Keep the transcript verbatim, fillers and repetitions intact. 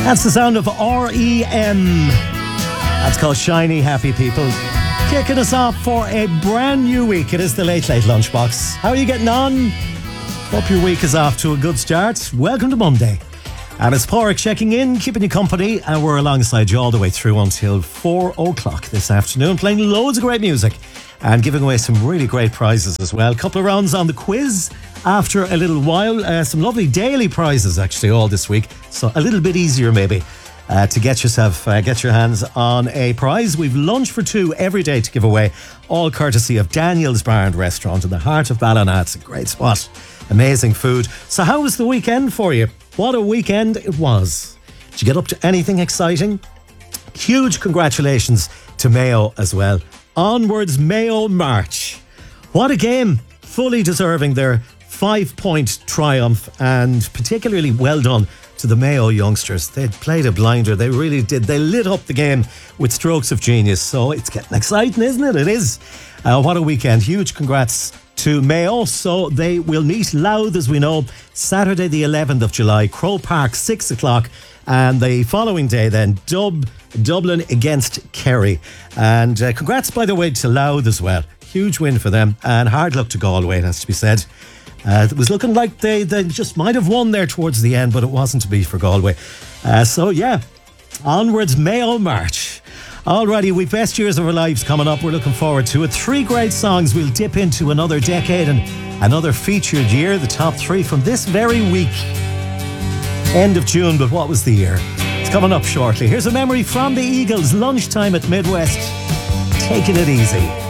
That's the sound of R E M. That's called Shiny Happy People. Kicking us off for a brand new week. It is the Late Late Lunchbox. How are you getting on? Hope your week is off to a good start. Welcome to Monday. And it's Porrick checking in, keeping you company, and we're alongside you all the way through until four o'clock this afternoon, playing loads of great music and giving away some really great prizes as well. A couple of rounds on the quiz after a little while. Uh, some lovely daily prizes actually all this week, so a little bit easier maybe uh, to get yourself, uh, get your hands on a prize. We've lunch for two every day to give away, all courtesy of Daniel's Bar and Restaurant in the heart of Ballina. It's a great spot, amazing food. So how was the weekend for you? What a weekend it was. Did you get up to anything exciting? Huge congratulations to Mayo as well. Onwards Mayo March. What a game. Fully deserving their five-point triumph, and particularly well done to the Mayo youngsters. They played a blinder. They really did. They lit up the game with strokes of genius. So it's getting exciting, isn't it? It is. Uh, what a weekend. Huge congrats to Mayo. So they will meet Louth, as we know, Saturday the eleventh of July, Crow Park, six o'clock. And the following day then, Dub, Dublin against Kerry. And uh, congrats, by the way, to Louth as well. Huge win for them. And hard luck to Galway, it has to be said. Uh, it was looking like they, they just might have won there towards the end, but it wasn't to be for Galway. Uh, so yeah, onwards Mayo March. Alrighty, we've best years of our lives coming up. We're looking forward to it. Three great songs. We'll dip into another decade and another featured year. The top three from this very week. End of June, but what was the year? It's coming up shortly. Here's a memory from the Eagles. Lunchtime at Midwest. Taking it easy.